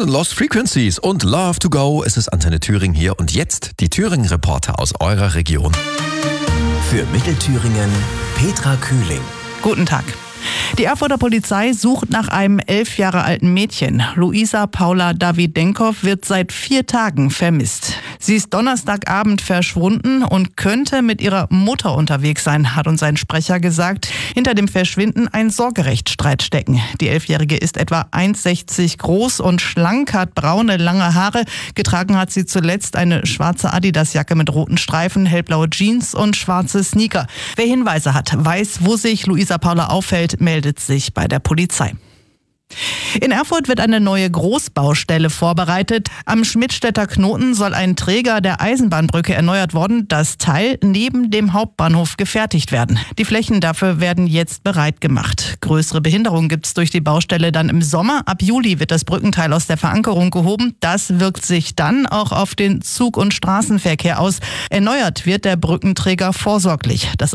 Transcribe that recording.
Lost Frequencies und Love to Go. Es ist Antenne Thüringen hier und jetzt die Thüringen-Reporter aus eurer Region. Für Mittelthüringen Petra Kühling. Guten Tag. Die Erfurter Polizei sucht nach einem 11 Jahre alten Mädchen. Luisa Paula Dawidenkow wird seit 4 Tagen vermisst. Sie ist Donnerstagabend verschwunden und könnte mit ihrer Mutter unterwegs sein, hat uns ein Sprecher gesagt. Hinter dem Verschwinden ein Sorgerechtsstreit stecken. Die 11-Jährige ist etwa 1,60 groß und schlank, hat braune, lange Haare. Getragen hat sie zuletzt eine schwarze Adidas-Jacke mit roten Streifen, hellblaue Jeans und schwarze Sneaker. Wer Hinweise hat, weiß, wo sich Luisa Paula auffällt, meldet sich bei der Polizei. In Erfurt wird eine neue Großbaustelle vorbereitet. Am Schmidtstädter Knoten soll ein Träger der Eisenbahnbrücke erneuert worden. Das Teil neben dem Hauptbahnhof gefertigt werden. Die Flächen dafür werden jetzt bereit gemacht. Größere Behinderungen gibt es durch die Baustelle dann im Sommer. Ab Juli wird das Brückenteil aus der Verankerung gehoben. Das wirkt sich dann auch auf den Zug- und Straßenverkehr aus. Erneuert wird der Brückenträger vorsorglich. Das